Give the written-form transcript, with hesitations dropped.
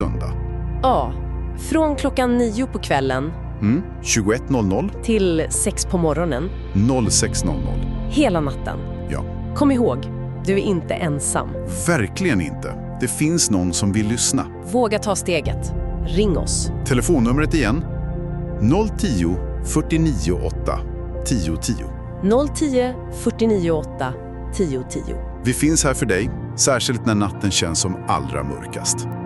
söndag? Ja, från klockan 9 på kvällen 21.00 till 6 på morgonen. 06.00. Hela natten. Ja, Kom ihåg, du är inte ensam. verkligen inte. Det finns någon som vill lyssna. Våga ta steget. Ring oss. Telefonnumret igen. 010 49 8 10 10. 010 49 8 10 10. Vi finns här för dig, särskilt när natten känns som allra mörkast.